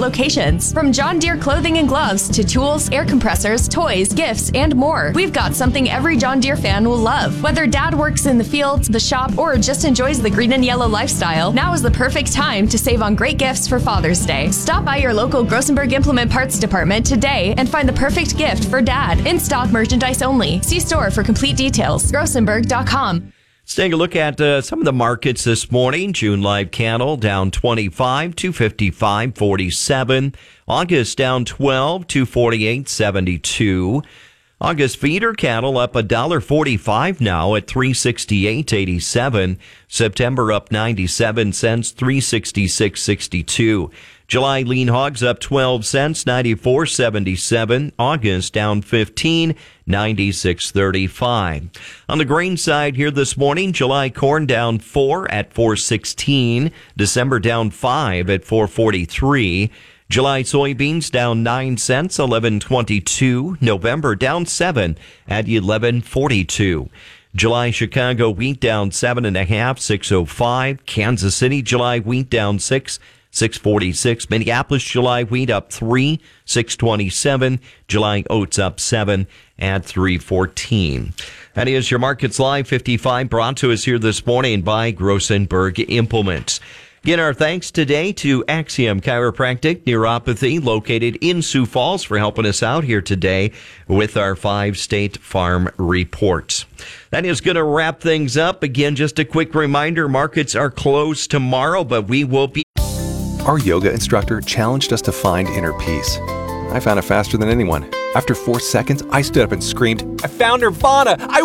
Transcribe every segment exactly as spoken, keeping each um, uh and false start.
locations. From John Deere clothing and gloves to tools, air compressors, toys, gifts, and more. We've got something every John Deere fan will love. Whether Dad works in the field, the shop, or just enjoys the green and yellow lifestyle, now is the perfect time to save on great gifts for Father's Day. Stop by your local Grossenberg Implement Parts department today and find the perfect gift for Dad. In-stock merchandise only. See store for complete details. grossenberg dot com. Let's take a look at uh, some of the markets this morning. June live cattle down twenty-five, two fifty-five forty-seven. August down twelve, two forty-eight seventy-two. August feeder cattle up one forty-five now at three sixty-eight eighty-seven. September up ninety-seven cents, three sixty-six sixty-two. July lean hogs up twelve cents, ninety-four seventy-seven. August down fifteen, ninety-six thirty-five. On the grain side here this morning, July corn down four at four sixteen. December down five at four forty-three. July soybeans down nine cents, eleven twenty-two. November down seven at eleven forty-two. July Chicago wheat down seven and a half, six oh five. Kansas City July wheat down six, six forty-six. Minneapolis July wheat up three, six twenty-seven. July oats up seven at three fourteen. That is your Markets Live fifty-five, brought to us here this morning by Grossenberg Implements. Again, our thanks today to Axiom Chiropractic Neuropathy, located in Sioux Falls, for helping us out here today with our five State Farm reports. That is going to wrap things up. Again, just a quick reminder, markets are closed tomorrow, but we will be... Our yoga instructor challenged us to find inner peace. I found it faster than anyone. After four seconds, I stood up and screamed, "I found Nirvana! I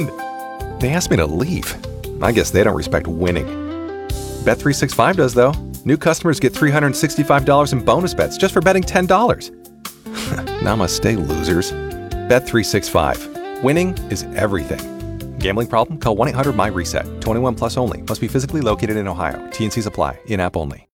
win!" They asked me to leave. I guess they don't respect winning. Bet three sixty-five does, though. New customers get three hundred sixty-five dollars in bonus bets just for betting ten dollars. Namaste, losers. Bet three sixty-five. Winning is everything. Gambling problem? Call one eight hundred M Y RESET. twenty-one plus only. Must be physically located in Ohio. T and Cs apply. In-app only.